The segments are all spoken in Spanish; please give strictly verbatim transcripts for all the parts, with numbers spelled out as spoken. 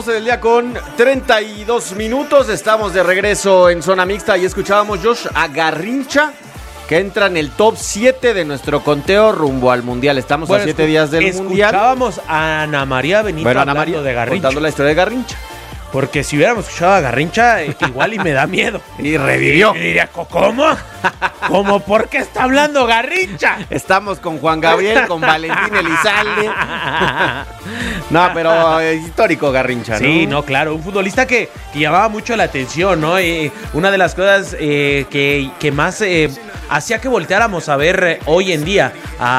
Del día con treinta y dos minutos, estamos de regreso en Zona Mixta y escuchábamos, Josh, a Garrincha, que entra en el top siete de nuestro conteo rumbo al Mundial. Estamos bueno, a siete días del Mundial. Escuchábamos a Ana María Benito bueno, hablando Ana María, de Garrincha. Contando la historia de Garrincha. Porque si hubiéramos escuchado a Garrincha, igual y me da miedo. Y revivió. Y diría, ¿cómo? ¿Cómo? ¿Por qué está hablando Garrincha? Estamos con Juan Gabriel, con Valentín Elizalde. No, pero es histórico Garrincha, ¿no? Sí, no, claro. Un futbolista que, que llamaba mucho la atención, ¿no? Y una de las cosas eh, que, que más eh, hacía que volteáramos a ver eh, hoy en día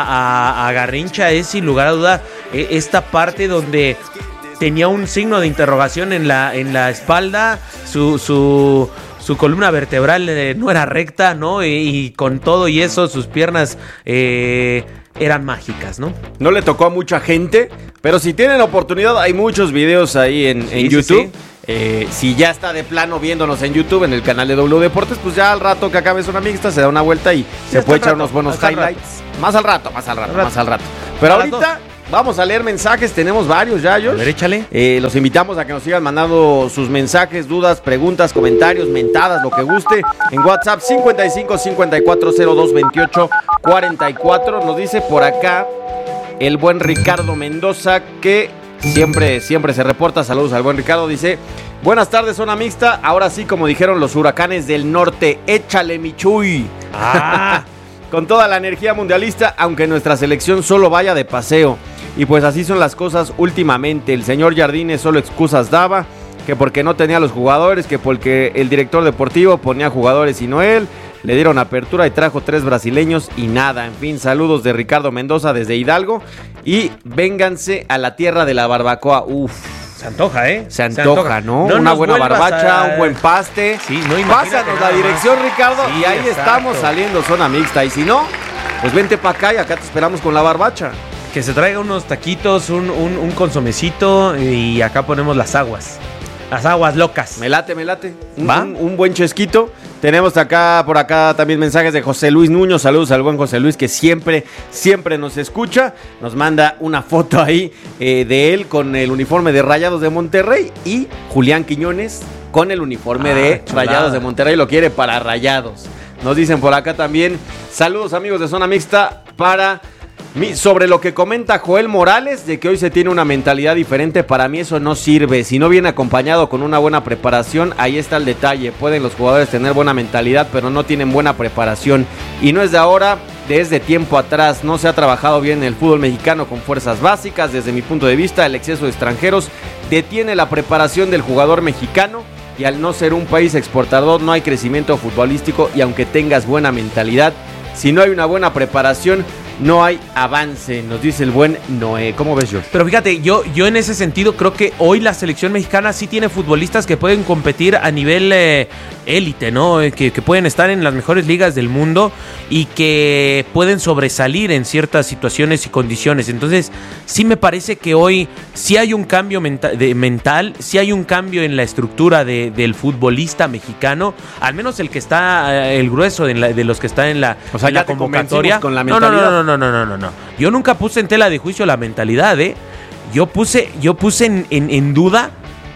a, a, a Garrincha es, sin lugar a duda, eh, esta parte donde tenía un signo de interrogación en la, en la espalda, su, su, su columna vertebral eh, no era recta, ¿no? Y, y con todo y eso, sus piernas eh, eran mágicas, ¿no? No le tocó a mucha gente, pero si tienen oportunidad, hay muchos videos ahí en, en sí, YouTube. Sí, sí. Eh, si ya está de plano viéndonos en YouTube, en el canal de W Deportes, pues ya al rato que acabe Zona Mixta, se da una vuelta y sí, se puede echar rato, unos buenos highlights. Más al rato, más al rato, más al rato. Pero al ahorita... rato. Vamos a leer mensajes, tenemos varios ya, Josh. A ver, échale. Eh, los invitamos a que nos sigan mandando sus mensajes, dudas, preguntas, comentarios, mentadas, lo que guste. En WhatsApp cincuenta y cinco, cincuenta y cuatro, cero dos, veintiocho, cuarenta y cuatro. Nos dice por acá el buen Ricardo Mendoza, que siempre, siempre se reporta. Saludos al buen Ricardo. Dice, buenas tardes, Zona Mixta. Ahora sí, como dijeron los huracanes del norte, échale mi Chuy. Ah. Con toda la energía mundialista, aunque nuestra selección solo vaya de paseo. Y pues así son las cosas últimamente. El señor Jardines solo excusas daba, que porque no tenía los jugadores, que porque el director deportivo ponía jugadores y no él. Le dieron apertura y trajo tres brasileños y nada. En fin, saludos de Ricardo Mendoza desde Hidalgo. Y vénganse a la tierra de la barbacoa. Uf. Se antoja, ¿eh? Se antoja, Se antoja. ¿no? no Una buena barbacha, a... un buen paste. Sí, no, pásanos la dirección, Ricardo, sí, y ahí exacto. Estamos saliendo Zona Mixta. Y si no, pues vente para acá y acá te esperamos con la barbacha. Que se traiga unos taquitos, un, un, un consomecito y acá ponemos las aguas. Las aguas locas. Me late, me late. Un, un, un buen chesquito. Tenemos acá, por acá también mensajes de José Luis Nuño. Saludos al buen José Luis, que siempre, siempre nos escucha. Nos manda una foto ahí eh, de él con el uniforme de Rayados de Monterrey. Y Julián Quiñones con el uniforme ah, de chulada. Rayados de Monterrey. Lo quiere para Rayados. Nos dicen por acá también. Saludos, amigos de Zona Mixta, para... sobre lo que comenta Joel Morales, de que hoy se tiene una mentalidad diferente. Para mí eso no sirve. Si no viene acompañado con una buena preparación, ahí está el detalle. Pueden los jugadores tener buena mentalidad, pero no tienen buena preparación. Y no es de ahora, desde tiempo atrás. No se ha trabajado bien en el fútbol mexicano con fuerzas básicas. Desde mi punto de vista, el exceso de extranjeros detiene la preparación del jugador mexicano. Y al no ser un país exportador, no hay crecimiento futbolístico. Y aunque tengas buena mentalidad, si no hay una buena preparación, no hay avance, nos dice el buen Noé. ¿Cómo ves, George? Pero fíjate, yo, yo en ese sentido creo que hoy la selección mexicana sí tiene futbolistas que pueden competir a nivel eh, élite, ¿no? Que, que pueden estar en las mejores ligas del mundo y que pueden sobresalir en ciertas situaciones y condiciones. Entonces, sí me parece que hoy sí hay un cambio menta- de, mental, sí hay un cambio en la estructura de, del futbolista mexicano, al menos el que está, eh, el grueso de, la, de los que están en la, o sea, en ya la convocatoria. Con la no, no, no, no, no, no, no, no, no. Yo nunca puse en tela de juicio la mentalidad, ¿eh? Yo puse, yo puse en, en, en duda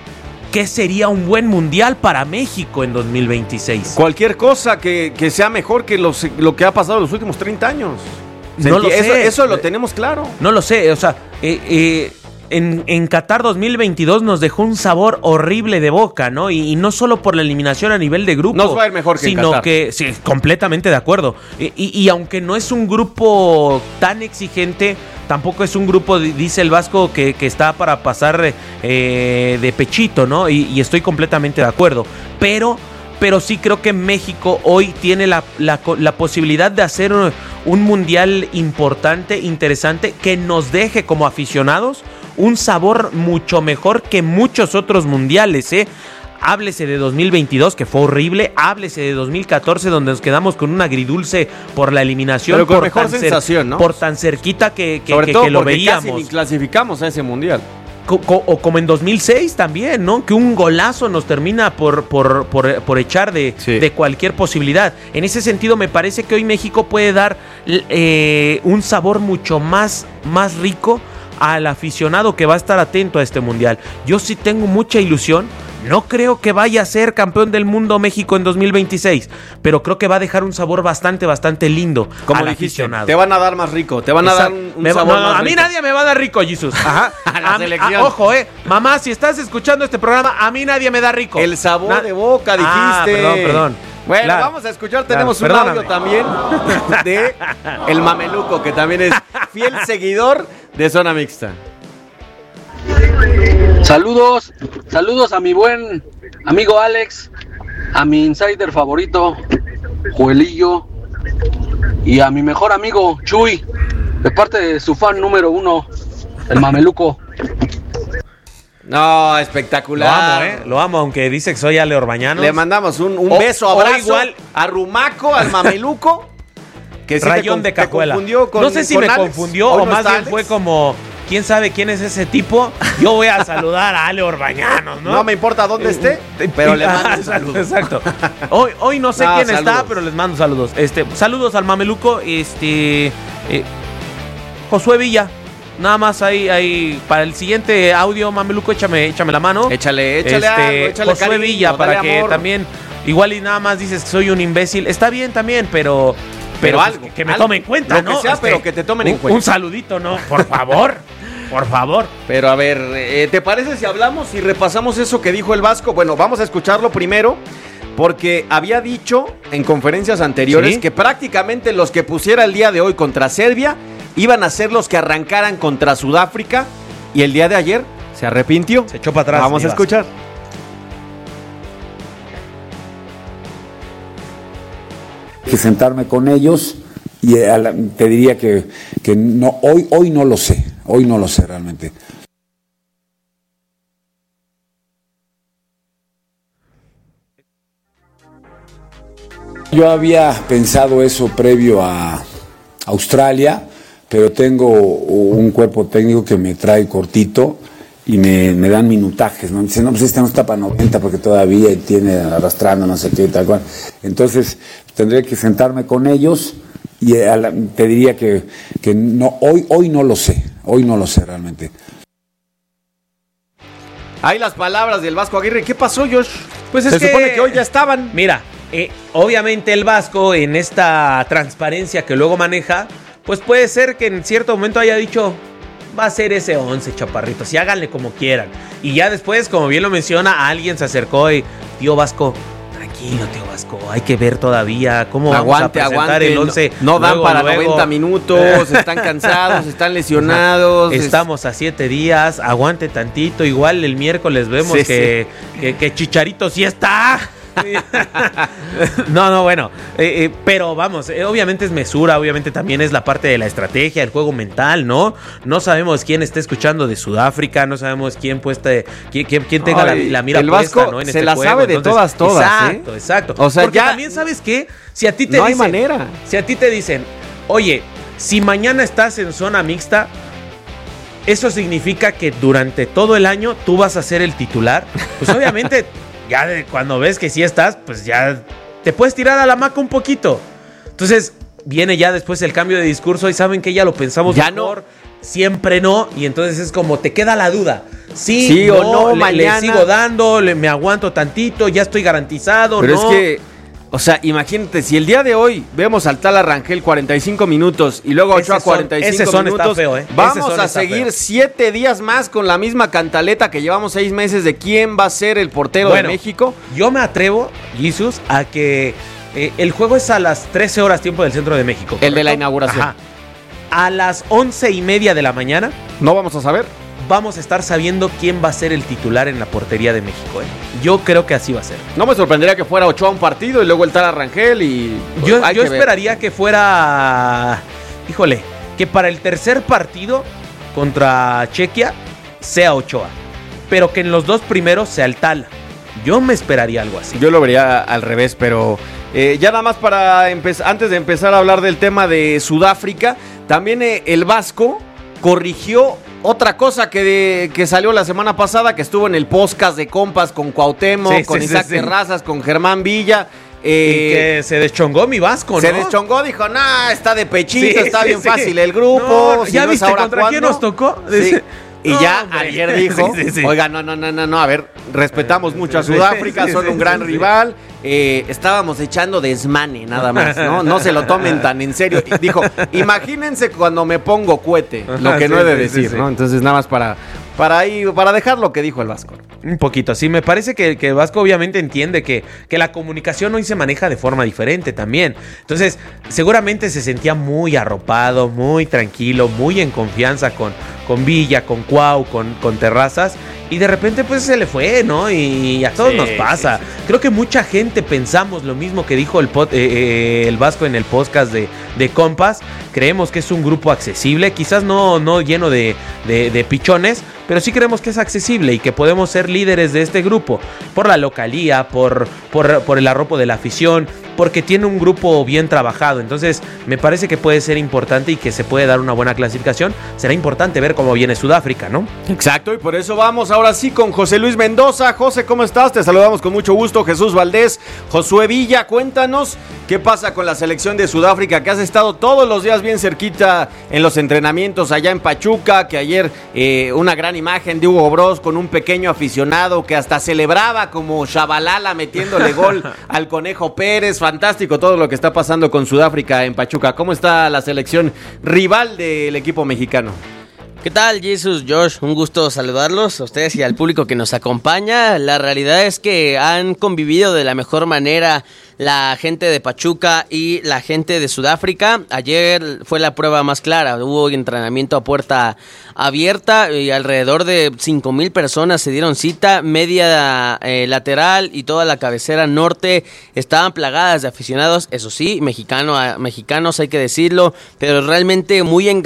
qué sería un buen mundial para México en dos mil veintiséis. Cualquier cosa que, que sea mejor que los, lo que ha pasado en los últimos treinta años. No lo sé. Eso, eso lo tenemos claro. No lo sé, o sea, eh, eh, en, en Qatar dos mil veintidós nos dejó un sabor horrible de boca, ¿no? Y, y no solo por la eliminación a nivel de grupo. Nos va a ir mejor que sino en Qatar. que, sí, completamente de acuerdo. Y, y, y aunque no es un grupo tan exigente, tampoco es un grupo, dice el Vasco, que, que está para pasar eh, de pechito, ¿no? Y, y estoy completamente de acuerdo. Pero... pero sí creo que México hoy tiene la, la, la posibilidad de hacer un, un mundial importante, interesante, que nos deje como aficionados un sabor mucho mejor que muchos otros mundiales, ¿eh? Háblese de dos mil veintidós, que fue horrible. Háblese de dos mil catorce, donde nos quedamos con un agridulce por la eliminación. Pero con por mejor tan sensación, cer- ¿no? Por tan cerquita que, que, Sobre que, todo que lo porque veíamos. casi ni clasificamos a ese mundial. Co- co- o como en dos mil seis también, ¿no? Que un golazo nos termina por, por, por, por echar de, sí. de cualquier posibilidad. En ese sentido, me parece que hoy México puede dar eh, un sabor mucho más, más rico al aficionado que va a estar atento a este mundial. Yo sí tengo mucha ilusión. No creo que vaya a ser campeón del mundo México en dos mil veintiséis, pero creo que va a dejar un sabor bastante, bastante lindo. Como al dijiste, aficionado. Te van a dar más rico, te van a Exacto. dar un, un me, sabor no, no, más a mí rico. nadie me va a dar rico, Jesús. Ajá, a la a, selección. A, ojo, eh, mamá, si estás escuchando este programa, a mí nadie me da rico. El sabor Na- de boca, dijiste. Ah, perdón, perdón. Bueno, claro, vamos a escuchar, tenemos claro, un audio también de el Mameluco, que también es fiel seguidor de Zona Mixta. Saludos, saludos a mi buen amigo Alex, a mi insider favorito, Joelillo, y a mi mejor amigo, Chuy, de parte de su fan número uno, el Mameluco. No, espectacular. Lo amo, ¿eh? Lo amo, aunque dice que soy Ale Orbañanos. Le mandamos un, un o, beso, abrazo igual, a Rumaco, al Mameluco. Que sí Rayón te, de cajuela. Con, no sé si me Alex. confundió Hoy o no más bien Alex. Fue como... ¿Quién sabe quién es ese tipo? Yo voy a saludar a Ale Orbañanos, ¿no? No me importa dónde esté, pero le mando un saludo. Exacto. Hoy, hoy no sé no, quién saludos. está, pero les mando saludos. Este, saludos al Mameluco, este, eh, Josué Villa. Nada más ahí, ahí, para el siguiente audio, Mameluco, échame, échame la mano. Échale, échale, este, algo, échale Josué cariño, Villa, para que amor. también, igual y nada más dices que soy un imbécil. Está bien también, pero... Pero, pero algo, que, que me algo, tomen en cuenta, lo ¿no? que sea, este, pero que te tomen un, en cuenta. Un saludito, ¿no? Por favor. Por favor. Pero a ver, eh, ¿te parece si hablamos y repasamos eso que dijo el Vasco? Bueno, vamos a escucharlo primero, porque había dicho en conferencias anteriores ¿Sí? que prácticamente los que pusiera el día de hoy contra Serbia iban a ser los que arrancaran contra Sudáfrica, y el día de ayer se arrepintió. Se echó para atrás. Vamos a escuchar. Que sentarme con ellos y te diría que, que no, hoy, hoy no lo sé, hoy no lo sé realmente. Yo había pensado eso previo a Australia, pero tengo un cuerpo técnico que me trae cortito y me, me dan minutajes, ¿no? Me dicen, no, pues este no está para noventa porque todavía tiene arrastrando, no sé qué, tal cual. Entonces, tendré que sentarme con ellos y te diría que, que no, hoy, hoy no lo sé, hoy no lo sé realmente. Ahí las palabras del Vasco Aguirre. ¿Qué pasó, Josh? Pues es Se que, supone que hoy ya estaban. Mira, eh, obviamente el Vasco, en esta transparencia que luego maneja, pues puede ser que en cierto momento haya dicho... Va a ser ese once, chaparritos, y háganle como quieran. Y ya después, como bien lo menciona, alguien se acercó y... Tío Vasco, tranquilo, tío Vasco, hay que ver todavía cómo aguante, vamos a presentar aguante, el once. No, no dan luego, para luego. noventa minutos, están cansados, están lesionados. Estamos a siete días, aguante tantito. Igual el miércoles vemos sí, que, sí. Que, que Chicharito sí está... no, no, bueno, eh, eh, pero vamos, eh, obviamente es mesura, obviamente también es la parte de la estrategia, el juego mental, ¿no? No sabemos quién está escuchando de Sudáfrica, no sabemos quién pueste, quién, quién, quién tenga Ay, la, la mira el puesta, Vasco ¿no? En se este la juego. sabe de Entonces, todas, todas. Exacto, ¿eh? exacto. O sea, porque ya también sabes qué, si a ti te no dicen, hay manera. Si a ti te dicen, oye, si mañana estás en zona mixta, eso significa que durante todo el año tú vas a ser el titular. Pues obviamente. Ya de cuando ves que sí estás, pues ya te puedes tirar a la hamaca un poquito. Entonces viene ya después el cambio de discurso y saben que ya lo pensamos ya mejor, no. Siempre no, y entonces es como te queda la duda. Sí, sí no, o no, le, mañana. le sigo dando, le, me aguanto tantito, ya estoy garantizado. Pero no. es que, o sea, imagínate, si el día de hoy vemos al tal Arrangel cuarenta y cinco minutos y luego Ochoa cuarenta y cinco ese son minutos, está feo, ¿eh? vamos ese a seguir siete días más con la misma cantaleta que llevamos seis meses de quién va a ser el portero bueno, de México. Yo me atrevo, Jesús, a que eh, el juego es a las trece horas tiempo del centro de México. ¿correcto? El de la inauguración. Ajá. A las once y media de la mañana. No vamos a saber. Vamos a estar sabiendo quién va a ser el titular en la portería de México. ¿eh? Yo creo que así va a ser. No me sorprendería que fuera Ochoa un partido y luego el tal Arrangel y... Pues, yo yo que esperaría ver. que fuera... Híjole, que para el tercer partido contra Chequia sea Ochoa. Pero que en los dos primeros sea el Tala. Yo me esperaría algo así. Yo lo vería al revés, pero... Eh, ya nada más para empezar, antes de empezar a hablar del tema de Sudáfrica, también eh, el Vasco corrigió otra cosa que, de, que salió la semana pasada, que estuvo en el podcast de compas con Cuauhtémoc, sí, con sí, Isaac sí, Terrazas, sí. con Germán Villa. Eh, y que se deschongó mi Vasco, ¿no? Se deschongó, dijo, nah, está de pechito, Sí, está sí, bien sí. fácil el grupo. No, si ¿ya no viste es ahora, contra ¿cuándo? quién nos tocó? Sí. Dice, Y no, ya hombre. ayer dijo, Sí, sí, sí. oiga, no, no, no, no, no, a ver, respetamos mucho a Sí, Sudáfrica, sí, son sí, un gran sí. rival, eh, estábamos echando desmane nada más, ¿no? No se lo tomen tan en serio. Y dijo, imagínense cuando me pongo cohete, lo que Sí, no he de sí, decir, sí, ¿no? sí. Entonces nada más para, para ahí, para dejar lo que dijo el Vasco. Un poquito, sí, me parece que, que Vasco obviamente entiende que, que la comunicación hoy se maneja de forma diferente también. Entonces, seguramente se sentía muy arropado, muy tranquilo, muy en confianza con, con Villa, con Cuau, con, con Terrazas. Y de repente pues se le fue, ¿no? Y a todos Sí, nos pasa. sí, sí. Creo que mucha gente pensamos lo mismo que dijo el, pod, eh, eh, el Vasco en el podcast de, de Compas. Creemos que es un grupo accesible, quizás no, no lleno de, de, de pichones, pero sí creemos que es accesible y que podemos ser líderes de este grupo por la localía, por, por, por el arropo de la afición, porque tiene un grupo bien trabajado. Entonces me parece que puede ser importante y que se puede dar una buena clasificación. Será importante ver cómo viene Sudáfrica, ¿no? Exacto, y por eso vamos ahora sí con José Luis Mendoza. José, ¿cómo estás? Te saludamos con mucho gusto. Jesús Valdés, Josué Villa, cuéntanos qué pasa con la selección de Sudáfrica, que has estado todos los días bien cerquita en los entrenamientos allá en Pachuca, que ayer eh, una gran imagen de Hugo Bros con un pequeño aficionado que hasta celebraba como Shabalala metiéndole gol al Conejo Pérez. Fantástico todo lo que está pasando con Sudáfrica en Pachuca. ¿Cómo está la selección rival del equipo mexicano? ¿Qué tal, Jesus, Josh? Un gusto saludarlos a ustedes y al público que nos acompaña. La realidad es que han convivido de la mejor manera la gente de Pachuca y la gente de Sudáfrica. Ayer fue la prueba más clara. Hubo entrenamiento a puerta abierta y alrededor de cinco mil personas se dieron cita. Media eh, lateral y toda la cabecera norte estaban plagadas de aficionados. Eso sí, mexicano a, mexicanos hay que decirlo, pero realmente muy enganchados